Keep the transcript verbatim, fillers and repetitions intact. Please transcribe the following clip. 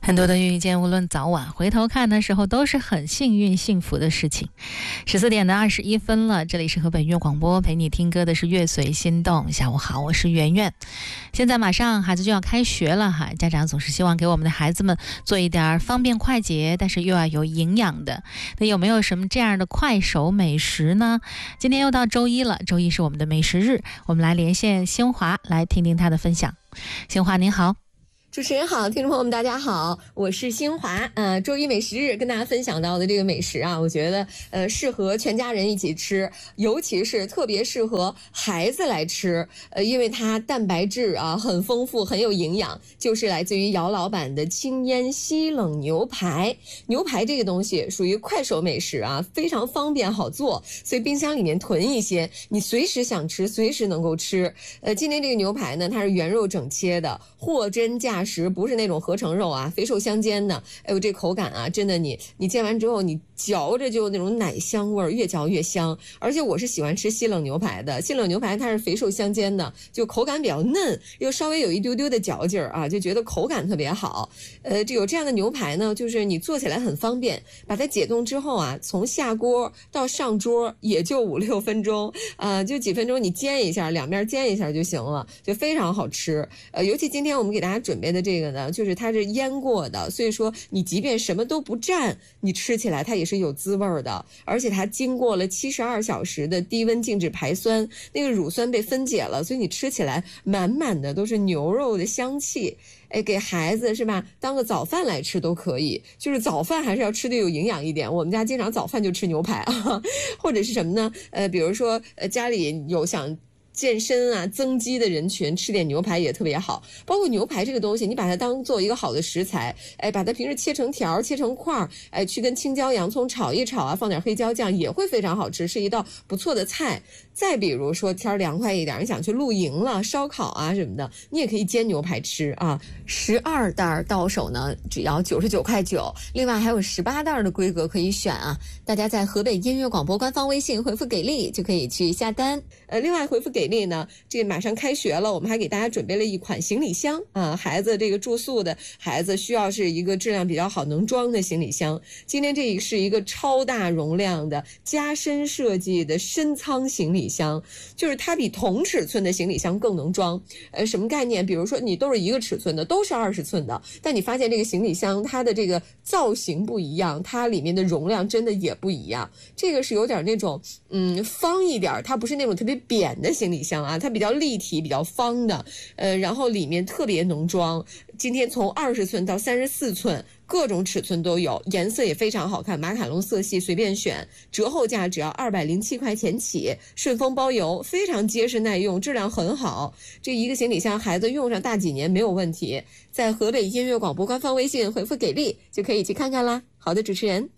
很多的遇见，无论早晚，回头看的时候都是很幸运幸福的事情。十四点的二十一分了，这里是河北音乐广播，陪你听歌的是乐随心动。下午好，我是圆圆。现在马上孩子就要开学了哈，家长总是希望给我们的孩子们做一点方便快捷，但是又要有营养的。那有没有什么这样的快手美食呢？今天又到周一了，周一是我们的美食日，我们来连线新华，来听听他的分享。新华您好。 主持人好，听众朋友们大家好，我是新华。呃，周一美食日跟大家分享到的这个美食啊，我觉得呃适合全家人一起吃，尤其是特别适合孩子来吃。呃，因为它蛋白质啊很丰富，很有营养，就是来自于姚老板的清烟西冷牛排。牛排这个东西属于快手美食啊，非常方便好做，所以冰箱里面囤一些，你随时想吃，随时能够吃。呃，今天这个牛排呢，它是原肉整切的，货真价实，不是那种合成肉啊，肥瘦相间的。哎呦，这口感啊，真的你你煎完之后，你嚼着就那种奶香味儿，越嚼越香。而且我是喜欢吃西冷牛排的，西冷牛排它是肥瘦相间的，就口感比较嫩，又稍微有一丢丢的嚼劲儿啊，就觉得口感特别好。呃，这有这样的牛排呢，就是你做起来很方便，把它解冻之后啊，从下锅到上桌也就五六分钟，啊、呃，就几分钟你煎一下，两面煎一下就行了，就非常好吃。呃，尤其今天我们给大家准备的这个呢，就是它是腌过的，所以说你即便什么都不蘸，你吃起来它也是有滋味的。而且它经过了七十二小时的低温静置排酸，那个乳酸被分解了，所以你吃起来满满的都是牛肉的香气。哎，给孩子是吧，当个早饭来吃都可以，就是早饭还是要吃的有营养一点。我们家经常早饭就吃牛排啊，或者是什么呢？呃，比如说呃家里有想健身啊增肌的人群，吃点牛排也特别好。包括牛排这个东西，你把它当做一个好的食材，哎，把它平时切成条切成块，哎，去跟青椒洋葱炒一炒啊，放点黑椒酱也会非常好吃，是一道不错的菜。再比如说天凉快一点，你想去露营了，烧烤啊什么的，你也可以煎牛排吃啊。十二袋到手呢只要九十九块九，另外还有十八袋的规格可以选啊。大家在河北音乐广播官方微信回复给力就可以去下单。呃，另外回复给力呢，这马上开学了，我们还给大家准备了一款行李箱啊，孩子这个住宿的孩子需要是一个质量比较好能装的行李箱。今天这是一个超大容量的加深设计的深仓行李箱，就是它比同尺寸的行李箱更能装。呃，什么概念？比如说你都是一个尺寸的，都是二十寸的，但你发现这个行李箱它的这个造型不一样，它里面的容量真的也不一样。这个是有点那种嗯方一点，它不是那种特别扁的行李箱啊，它比较立体比较方的，呃，然后里面特别能装。今天从二十寸到三十四寸，各种尺寸都有，颜色也非常好看，马卡龙色系随便选，折后价只要二百零七块钱起，顺丰包邮，非常结实耐用，质量很好。这一个行李箱孩子用上大几年没有问题。在河北音乐广播官方微信回复给力就可以去看看啦。好的，主持人。